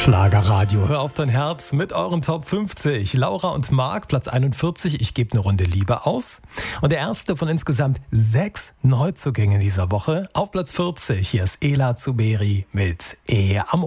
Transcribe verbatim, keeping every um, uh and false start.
Schlagerradio, hör auf dein Herz mit euren Top fünfzig. Laura und Marc, Platz einundvierzig, ich gebe eine Runde Liebe aus. Und der erste von insgesamt sechs Neuzugängen dieser Woche auf Platz vierzig. Hier ist Ela Zuberi mit Ehe am